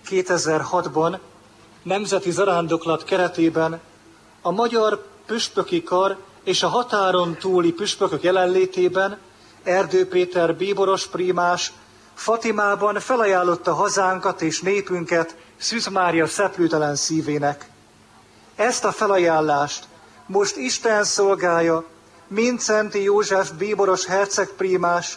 2006-ban nemzeti zarándoklat keretében a Magyar Püspöki Kar és a határon túli püspökök jelenlétében Erdő Péter bíboros prímás Fatimában felajánlotta hazánkat és népünket Szűz Mária szeplőtelen szívének. Ezt a felajánlást most Isten szolgálja Mindszenty József bíboros hercegprímás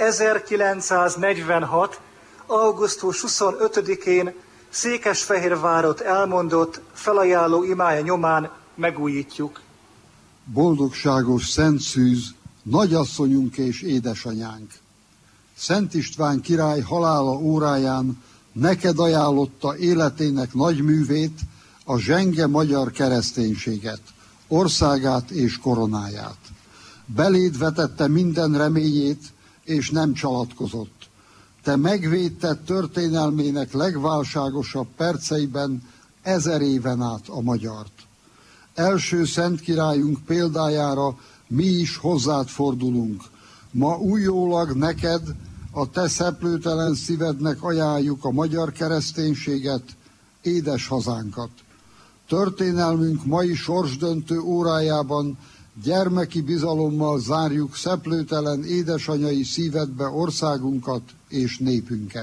1946. augusztus 25-én Székesfehérvárot elmondott felajánló imája nyomán megújítjuk. Boldogságos Szent Szűz, nagyasszonyunk és édesanyánk! Szent István király halála óráján neked ajánlotta életének nagy művét, a zsenge magyar kereszténységet, országát és koronáját. Beléd vetette minden reményét, és nem csalatkozott. Te megvédted történelmének legválságosabb perceiben 1000 éven át a magyart. Első szent királyunk példájára mi is hozzád fordulunk. Ma újólag neked, a te szeplőtelen szívednek ajánljuk a magyar kereszténységet, édes hazánkat. Történelmünk mai sorsdöntő órájában gyermeki bizalommal zárjuk szeplőtelen édesanyai szívedbe országunkat és népünket.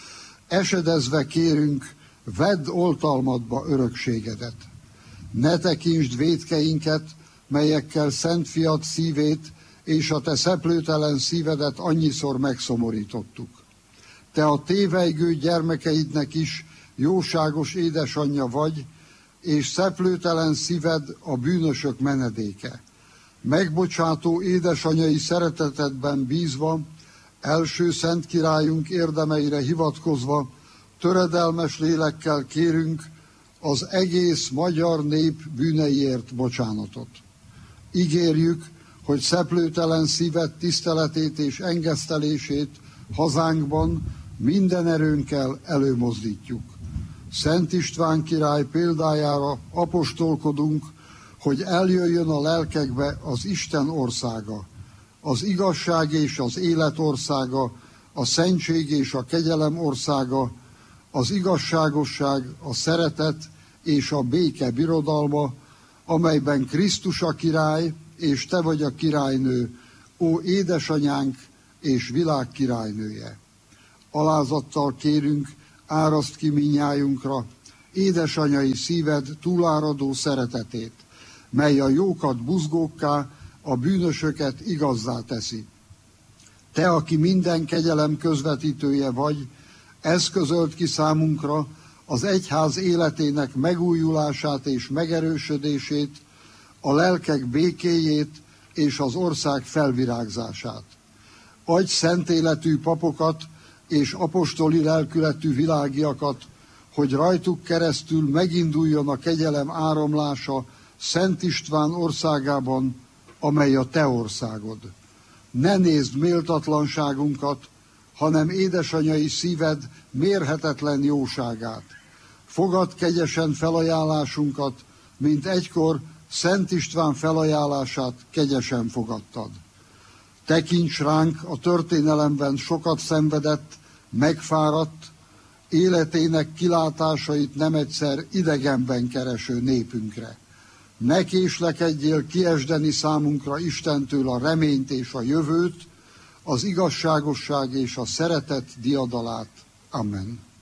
Esedezve kérünk, vedd oltalmadba örökségedet. Ne tekintsd vétkeinket, melyekkel Szent Fiad szívét és a te szeplőtelen szívedet annyiszor megszomorítottuk. Te a tévejgő gyermekeidnek is jóságos édesanyja vagy, és szeplőtelen szíved a bűnösök menedéke. Megbocsátó édesanyai szeretetedben bízva, első szent királyunk érdemeire hivatkozva, töredelmes lélekkel kérünk az egész magyar nép bűneiért bocsánatot. Ígérjük, hogy szeplőtelen szíved tiszteletét és engesztelését hazánkban minden erőnkkel előmozdítjuk. Szent István király példájára apostolkodunk, hogy eljöjjön a lelkekbe az Isten országa, az igazság és az élet országa, a szentség és a kegyelem országa, az igazságosság, a szeretet és a béke birodalma, amelyben Krisztus a király, és te vagy a királynő, ó édesanyánk és világ királynője. Alázattal kérünk, áraszt ki minnyájunkra édesanyai szíved túláradó szeretetét, mely a jókat buzgókká, a bűnösöket igazzá teszi. Te, aki minden kegyelem közvetítője vagy, eszközöld ki számunkra az egyház életének megújulását és megerősödését, a lelkek békéjét és az ország felvirágzását. Adj szent életű papokat és apostoli lelkületű világiakat, hogy rajtuk keresztül meginduljon a kegyelem áramlása Szent István országában, amely a te országod. Ne nézd méltatlanságunkat, hanem édesanyai szíved mérhetetlen jóságát. Fogadd kegyesen felajánlásunkat, mint egykor Szent István felajánlását kegyesen fogadtad. Tekints ránk a történelemben sokat szenvedett, megfáradt, életének kilátásait nem egyszer idegenben kereső népünkre. Ne késlekedjél kiesdeni számunkra Istentől a reményt és a jövőt, az igazságosság és a szeretet diadalát. Amen.